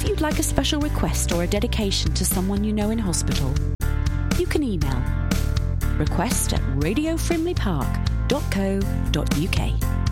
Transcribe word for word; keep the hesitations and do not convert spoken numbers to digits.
you'd like a special request or a dedication to someone you know in hospital, you can email request at radio frimley park dot co dot uk.